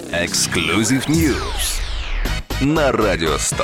Exclusive News на Радио 100.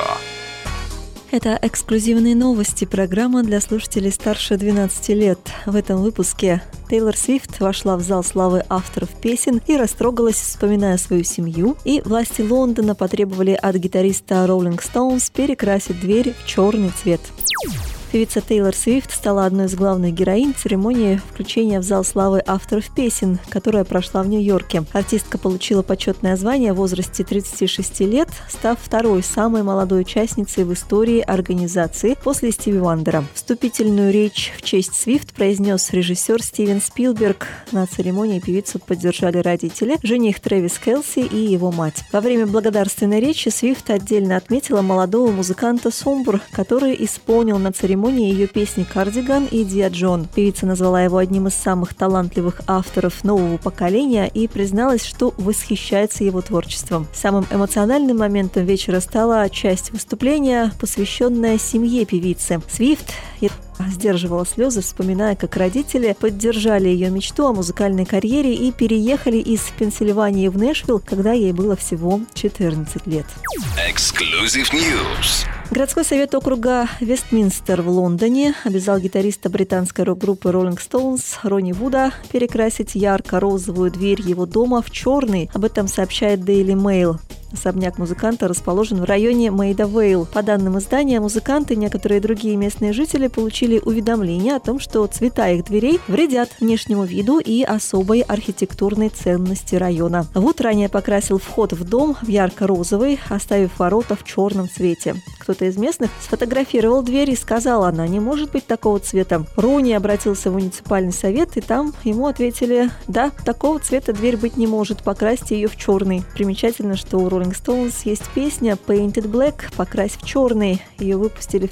Это эксклюзивные новости, программа для слушателей старше 12 лет. В этом выпуске Тейлор Свифт вошла в зал славы авторов песен и растрогалась, вспоминая свою семью, и власти Лондона потребовали от гитариста Rolling Stones перекрасить дверь в черный цвет. Певица Тейлор Свифт стала одной из главных героинь церемонии включения в зал славы авторов песен, которая прошла в Нью-Йорке. Артистка получила почетное звание в возрасте 36 лет, став второй самой молодой участницей в истории организации после Стиви Вандера. Вступительную речь в честь Свифт произнес режиссер Стивен Спилберг. На церемонии певицу поддержали родители, жених Трэвис Келси и его мать. Во время благодарственной речи Свифт отдельно отметила молодого музыканта Сомбр, который исполнил на церемонии ее песни «Кардиган» и «Диа Джон». Певица назвала его одним из самых талантливых авторов нового поколения и призналась, что восхищается его творчеством. Самым эмоциональным моментом вечера стала часть выступления, посвященная семье певицы. Свифт сдерживала слезы, вспоминая, как родители поддержали ее мечту о музыкальной карьере и переехали из Пенсильвании в Нэшвилл, когда ей было всего 14 лет. Exclusive News. Городской совет округа Вестминстер в Лондоне обязал гитариста британской рок-группы Rolling Stones Ронни Вуда перекрасить ярко-розовую дверь его дома в черный. Об этом сообщает Daily Mail. Особняк музыканта расположен в районе Мейда-Вейл. По данным издания, музыканты и некоторые другие местные жители получили уведомление о том, что цвета их дверей вредят внешнему виду и особой архитектурной ценности района. Вуд ранее покрасил вход в дом в ярко-розовый, оставив ворота в черном цвете. Кто-то из местных сфотографировал дверь и сказал, она не может быть такого цвета. Ронни обратился в муниципальный совет, и там ему ответили, да, такого цвета дверь быть не может, покрасьте ее в черный. Примечательно, что у Rolling Stones есть песня Painted Black «Покрась в черный». Ее выпустили в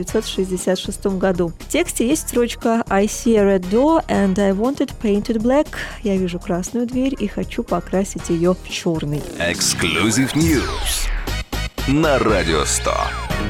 1966 году. В тексте есть строчка I see a red door and I want it painted black. Я вижу красную дверь и хочу покрасить ее в черный. Exclusive News на Радио 100.